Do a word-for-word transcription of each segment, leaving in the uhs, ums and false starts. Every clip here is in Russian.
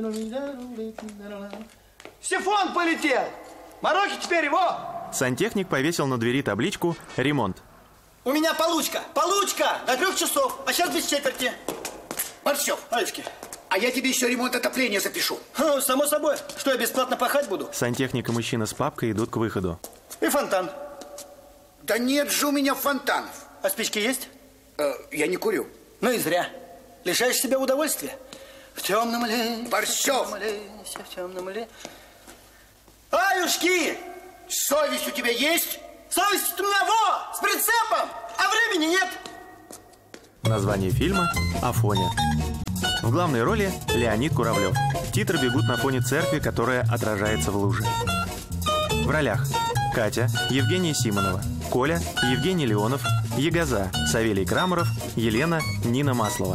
Сифон полетел! Мороки теперь его! Сантехник повесил на двери табличку «Ремонт». У меня получка! Получка! До трех часов, а сейчас без четверти. Борщев, Алечки. А я тебе еще ремонт отопления запишу. Ха, само собой. Что, я бесплатно пахать буду? Сантехник и мужчина с папкой идут к выходу. И фонтан. Да нет же у меня фонтанов. А спички есть? Э, я не курю. Ну и зря. Лишаешь себя удовольствия. В темном лесе. Борщев! В темном лесе, в темном лесе. Аюшки! Совесть у тебя есть? Совесть у меня во! С прицепом! А времени нет! Название фильма «Афоня». В главной роли Леонид Куравлев. Титры бегут на фоне церкви, которая отражается в луже. В ролях Катя, Евгения Симонова, Коля, Евгений Леонов, Егоза, Савелий Крамаров, Елена, Нина Маслова.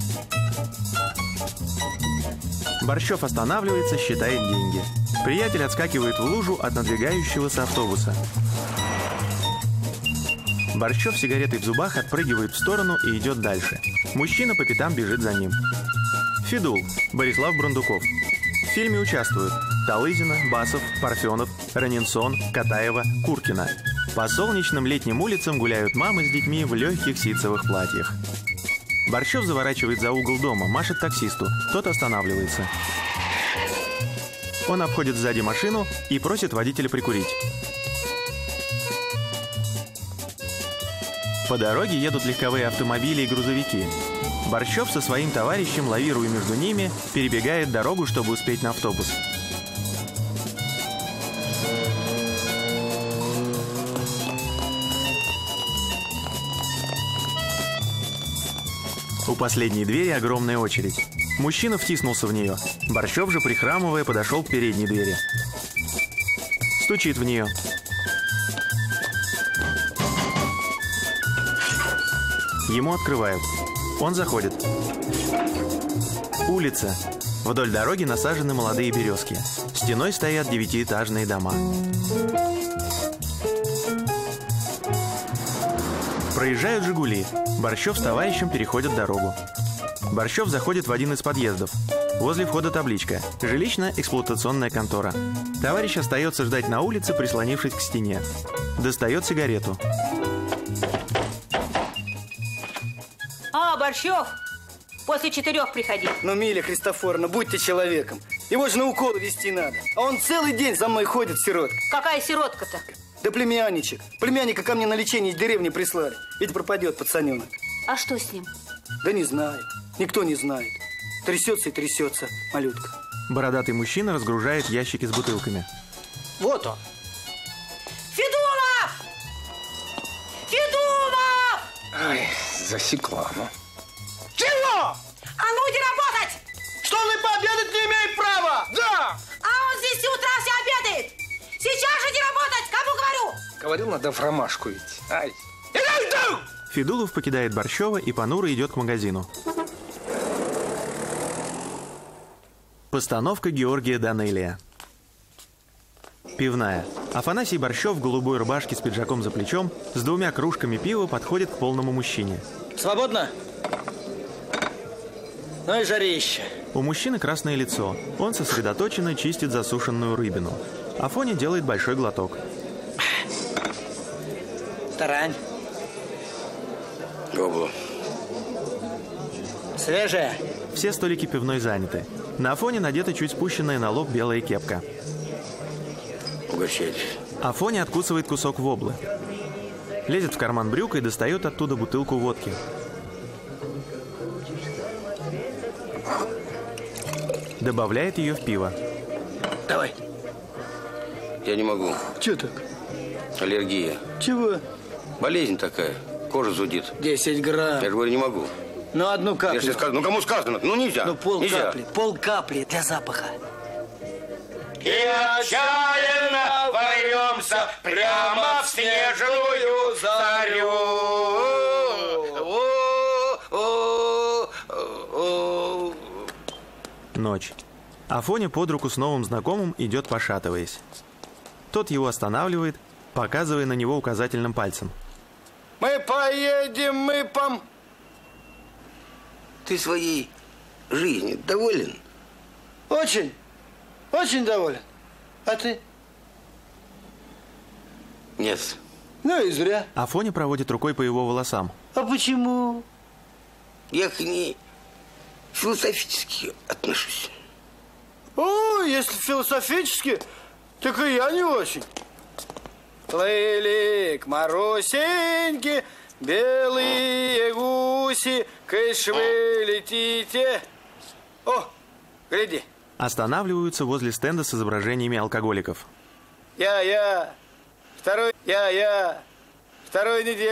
Борщев останавливается, считает деньги. Приятель отскакивает в лужу от надвигающегося автобуса. Борщев с сигаретой в зубах отпрыгивает в сторону и идет дальше. Мужчина по пятам бежит за ним. Федул, Борислав Брундуков. В фильме участвуют Талызина, Басов, Парфенов, Ранинсон, Катаева, Куркина. По солнечным летним улицам гуляют мамы с детьми в легких ситцевых платьях. Борщев заворачивает за угол дома, машет таксисту. Тот останавливается. Он обходит сзади машину и просит водителя прикурить. По дороге едут легковые автомобили и грузовики. Борщев со своим товарищем, лавируя между ними, перебегает дорогу, чтобы успеть на автобус. У последней двери огромная очередь. Мужчина втиснулся в нее. Борщев же, прихрамывая, подошел к передней двери. Стучит в нее. Ему открывают. Он заходит. Улица. Вдоль дороги насажены молодые березки. Стеной стоят девятиэтажные дома. Проезжают «Жигули». Борщев с товарищем переходят дорогу. Борщев заходит в один из подъездов. Возле входа табличка «Жилищно-эксплуатационная контора». Товарищ остается ждать на улице, прислонившись к стене. Достает сигарету. А, Борщев, после четырех приходи. Ну, Миля Христофоровна, будьте человеком. Его же на уколы везти надо. А он целый день за мной ходит, сиротка. Какая сиротка-то? Да племянничек. Племянника ко мне на лечение из деревни прислали. Ведь пропадет пацаненок. А что с ним? Да не знаю. Никто не знает. Трясется и трясется, малютка. Бородатый мужчина разгружает ящики с бутылками. Вот он. Федулов! Федулов! Ай, засекла, ну. Чего? А ну иди работать! Что он и пообедать не имеет права? Да! А он здесь с утра все обедает! Сейчас же иди работать! Кому говорю? Говорил, надо в ромашку идти. Ай! Федулов покидает Борщева и понуро идет к магазину. Постановка Георгия Данелия. Пивная. Афанасий Борщев в голубой рубашке с пиджаком за плечом с двумя кружками пива подходит к полному мужчине. Свободно? Ну и жарище. У мужчины красное лицо. Он сосредоточенно чистит засушенную рыбину. Афоня делает большой глоток. Тарань. Гобло. Свежая. Все столики пивной заняты. На Афоне надета чуть спущенная на лоб белая кепка. Угощайтесь. Афоня откусывает кусок воблы. Лезет в карман брюка и достает оттуда бутылку водки. Добавляет ее в пиво. Давай. Я не могу. Че так? Аллергия. Чего? Болезнь такая. Кожа зудит. десять грамм. Я же говорю, не могу. Ну, одну каплю. Если сказано, ну кому сказано? Ну нельзя. Ну, пол нельзя. капли. Пол капли для запаха. И отчаянно ворвемся прямо в снежную зарю. Ночь. Афоня под руку с новым знакомым идет, пошатываясь. Тот его останавливает, показывая на него указательным пальцем. Мы поедем, мы пом... Ты своей жизнью доволен? Очень, очень доволен. А ты? Нет. Ну и зря. Афоня проводит рукой по его волосам. А почему? Я к ней философически отношусь. О, если философически, так и я не очень. Плыли к Марусеньке белые гуси, кыш вы летите. О, гляди. Останавливаются возле стенда с изображениями алкоголиков. Я-я, второй, я-я, второй неделю.